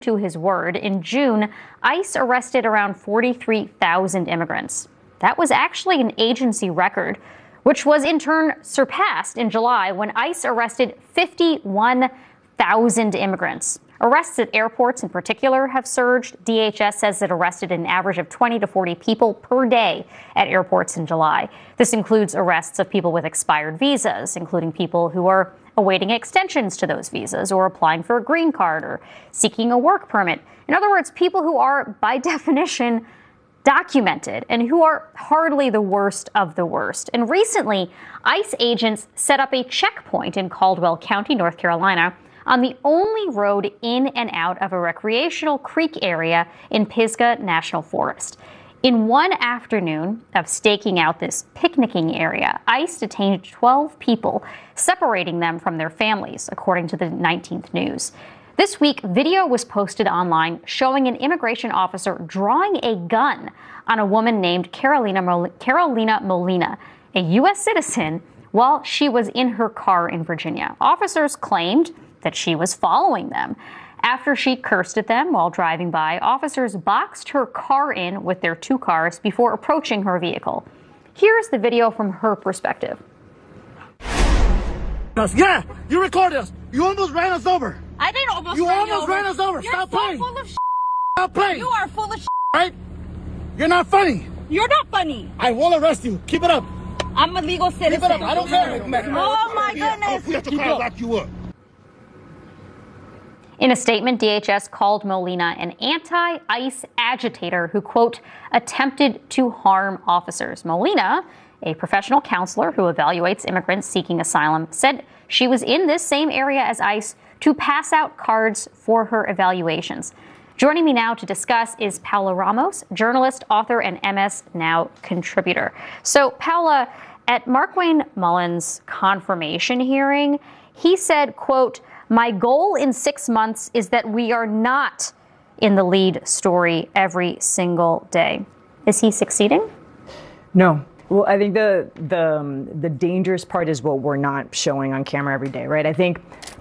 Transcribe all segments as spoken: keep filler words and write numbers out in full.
to his word, in June, ICE arrested around forty-three thousand immigrants. That was actually an agency record, which was in turn surpassed in July when ICE arrested fifty-one thousand immigrants. Arrests at airports in particular have surged. D H S says it arrested an average of twenty to forty people per day at airports in July. This includes arrests of people with expired visas, including people who are awaiting extensions to those visas or applying for a green card or seeking a work permit. In other words, people who are, by definition, documented and who are hardly the worst of the worst. And recently, ICE agents set up a checkpoint in Caldwell County, North Carolina, on the only road in and out of a recreational creek area in Pisgah National Forest. In one afternoon of staking out this picnicking area, ICE detained twelve people, separating them from their families, according to the nineteenth News. This week, video was posted online showing an immigration officer drawing a gun on a woman named Carolina, Mol- Carolina Molina, a U S citizen, while she was in her car in Virginia. Officers claimed that she was following them. After she cursed at them while driving by, officers boxed her car in with their two cars before approaching her vehicle. Here's the video from her perspective. Yeah, you recorded us. You almost ran us over. I didn't almost You run almost you over. ran us over. You're Stop so playing. full of shit. Stop playing. You are full of shit. Right? You're not funny. You're not funny. I will arrest you. Keep it up. I'm a legal citizen. Keep it up. I don't care. Oh my goodness. I'll put your car, lock you up. In a statement, D H S called Molina an anti-ICE agitator who, quote, attempted to harm officers. Molina, a professional counselor who evaluates immigrants seeking asylum, said she was in this same area as ICE to pass out cards for her evaluations. Joining me now to discuss is Paula Ramos, journalist, author, and M S Now contributor. So, Paula, at Markwayne Mullin's confirmation hearing, he said, quote, my goal in six months is that we are not in the lead story every single day. Is he succeeding? No. Well, I think the the um, the dangerous part is what we're not showing on camera every day, right? I think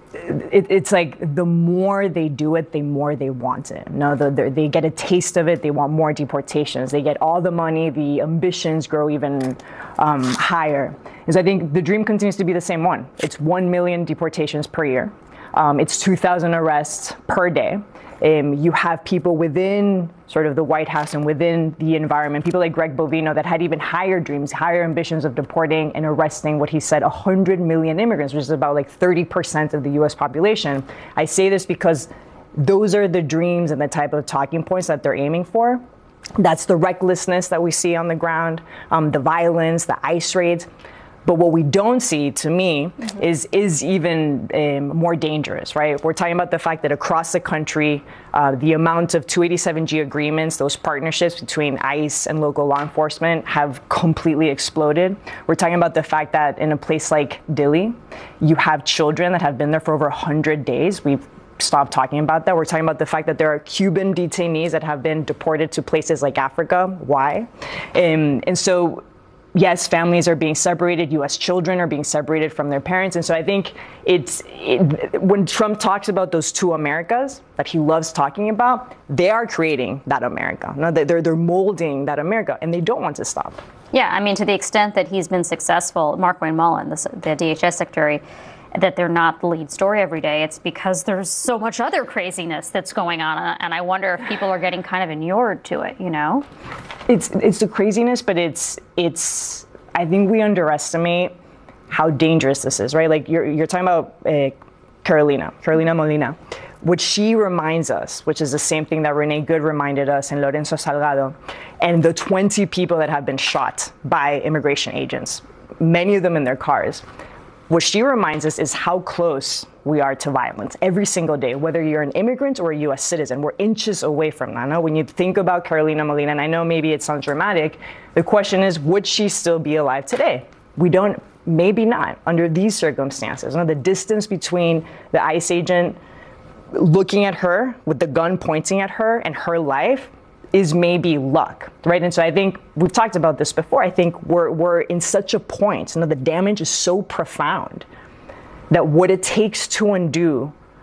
it, it's like the more they do it, the more they want it. No, the, the, they get a taste of it. They want more deportations. They get all the money. The ambitions grow even um, higher. And so I think the dream continues to be the same one. It's one million deportations per year. Um, it's two thousand arrests per day. Um, you have people within sort of the White House and within the environment, people like Greg Bovino that had even higher dreams, higher ambitions of deporting and arresting what he said, one hundred million immigrants, which is about like thirty percent of the U S population. I say this because those are the dreams and the type of talking points that they're aiming for. That's the recklessness that we see on the ground, um, the violence, the ICE raids. But what we don't see, to me, mm-hmm. is is even um, more dangerous, right? We're talking about the fact that across the country, uh, the amount of two eighty-seven G agreements, those partnerships between ICE and local law enforcement have completely exploded. We're talking about the fact that in a place like Dili, you have children that have been there for over one hundred days. We've stopped talking about that. We're talking about the fact that there are Cuban detainees that have been deported to places like Africa. Why? Um, and so... Yes, families are being separated. U S children are being separated from their parents. And so I think it's it, when Trump talks about those two Americas that he loves talking about, they are creating that America. No, they're, they're molding that America, and they don't want to stop. Yeah, I mean, to the extent that he's been successful, Markwayne Mullin, the, the D H S secretary, that they're not the lead story every day, it's because there's so much other craziness that's going on. And I wonder if people are getting kind of inured to it, you know? It's it's the craziness, but it's, it's I think we underestimate how dangerous this is, right? Like you're, you're talking about uh, Carolina, Carolina Molina. What she reminds us, which is the same thing that Renee Good reminded us and Lorenzo Salgado, and the twenty people that have been shot by immigration agents, many of them in their cars. What she reminds us is how close we are to violence every single day, whether you're an immigrant or a U S citizen. We're inches away from that. Now, when you think about Carolina Molina, and I know maybe it sounds dramatic, the question is, would she still be alive today? We don't, maybe not, under these circumstances. Now, the distance between the ICE agent looking at her with the gun pointing at her and her life is maybe luck, right? And so I think we've talked about this before. I think we're we're in such a point, you know, the damage is so profound that what it takes to undo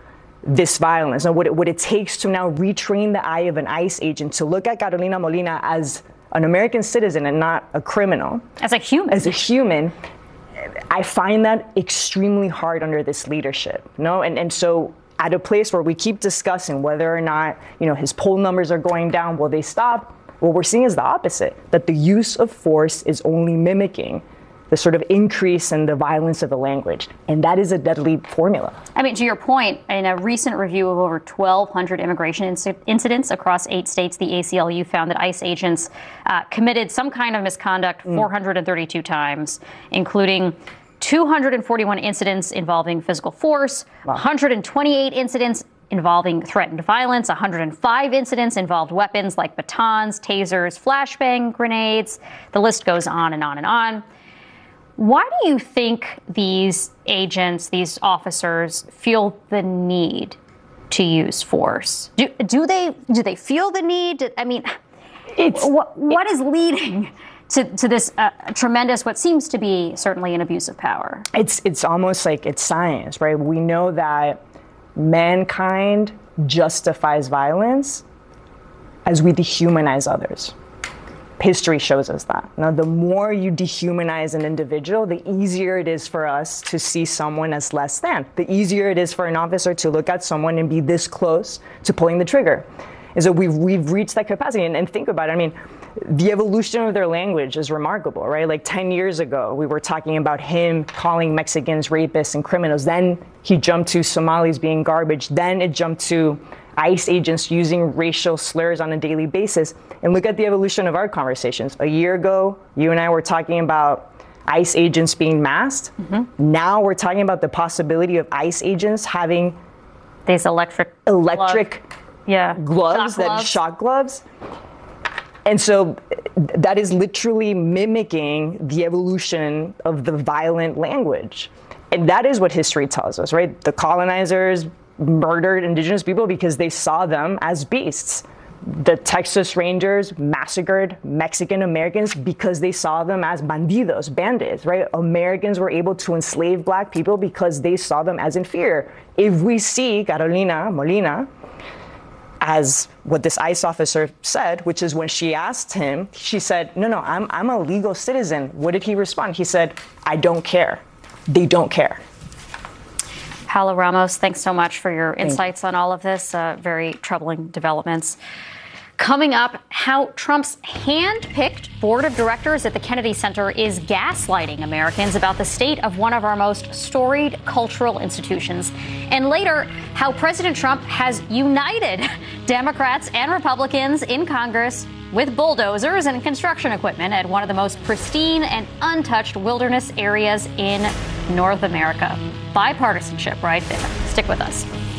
this violence and what it, what it takes to now retrain the eye of an ICE agent to look at Carolina Molina as an American citizen and not a criminal. As a human. As a human. I find that extremely hard under this leadership, no? And and so at a place where we keep discussing whether or not, you know, his poll numbers are going down, will they stop? What we're seeing is the opposite, that the use of force is only mimicking the sort of increase in the violence of the language. And that is a deadly formula. I mean, to your point, in a recent review of over twelve hundred immigration inc- incidents across eight states, the A C L U found that ICE agents uh, committed some kind of misconduct mm. four hundred thirty-two times, including two hundred forty-one incidents involving physical force, wow. one hundred twenty-eight incidents involving threatened violence, one hundred five incidents involved weapons like batons, tasers, flashbang grenades. The list goes on and on and on. Why do you think these agents, these officers, feel the need to use force? Do, do they do they feel the need? To, I mean, it's, what, what is leading to, to this uh, tremendous, what seems to be certainly an abuse of power? It's it's almost like it's science, right? We know that mankind justifies violence as we dehumanize others. History shows us that. Now, the more you dehumanize an individual, the easier it is for us to see someone as less than. The easier it is for an officer to look at someone and be this close to pulling the trigger. And so we've we've reached that capacity. And, and think about it. I mean, the evolution of their language is remarkable, right? Like ten years ago, we were talking about him calling Mexicans rapists and criminals. Then he jumped to Somalis being garbage. Then it jumped to ICE agents using racial slurs on a daily basis. And look at the evolution of our conversations. A year ago, you and I were talking about ICE agents being masked. Mm-hmm. Now we're talking about the possibility of ICE agents having these electric electric glove. yeah. gloves, shock that gloves. shock gloves. And so that is literally mimicking the evolution of the violent language. And that is what history tells us, right? The colonizers murdered indigenous people because they saw them as beasts. The Texas Rangers massacred Mexican Americans because they saw them as bandidos, bandits, right? Americans were able to enslave black people because they saw them as inferior. If we see Carolina Molina as what this ICE officer said, which is when she asked him, she said, no, no, I'm, I'm a legal citizen. What did he respond? He said, I don't care. They don't care. Paola Ramos, thanks so much for your insights on all of this. Uh, very troubling developments. Coming up, how Trump's hand-picked board of directors at the Kennedy Center is gaslighting Americans about the state of one of our most storied cultural institutions. And later, how President Trump has united Democrats and Republicans in Congress with bulldozers and construction equipment at one of the most pristine and untouched wilderness areas in North America. Bipartisanship right there. Stick with us.